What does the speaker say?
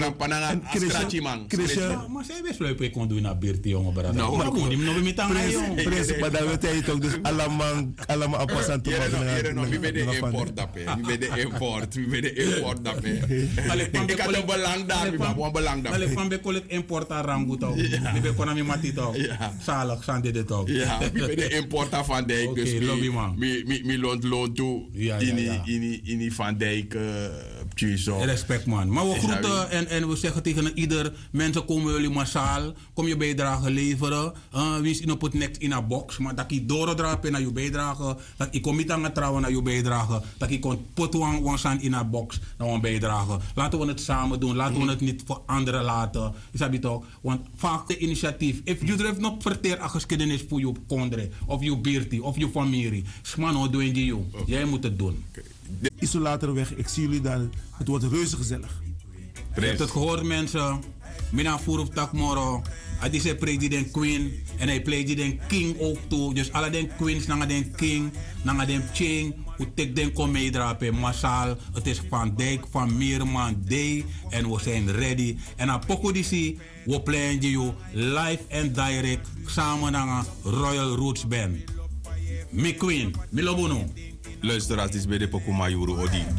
gran pananga scratchy man. Maar zij wist wel kon doen naar Birti jongen brada. Nou, maar moet hem nog met aan Prins, maar dat weet hij toch dus allemaal appassant te maken. Wie ben de import dat wie ben de import dat ik had een belang daar, een belang daar. Maar ik van bij collect import aan Rangu toch. Ik ben kon aan mati toch. Zalig zijn dit toch. Ja, wie ben de import van Dijk dus mi loont toe in Van Dijk respect man. Maar we groeten en we zeggen tegen ieder mensen komen jullie massaal, kom je bijdrage leveren. Wie is in op het next in een box, maar dat ik doordrapen naar je bijdrage, dat ik kom niet aan het trouwen naar je bijdrage, dat ik kon potwang zijn in een box naar een bijdrage. Laten we het samen doen, laten we het niet voor anderen laten. Is dat toch? Want vaak de initiatief, if you have not verteerd a geschiedenis voor je kondre, of je Birti, of je familie, smano doen die jou. Jij moet het doen. De Isolatorweg, ik zie jullie daar. Het wordt reuze gezellig. Je hebt het gehoord mensen. Mina Furuf Takmoro. Hij is president Queen. En hij president King ook toe. Dus alle den Queens, naar den King, naar den Ching. Hoe tek den kom meedrapen massaal. Het is Van Dijk, van Meerman Day. En we zijn ready. En aan Pokodisi, we playen you live en direct. Samen naar Royal Roots Band. Mi Queen, mi lobono. Luisteraars, dit is bij de Pokumayuru Odi.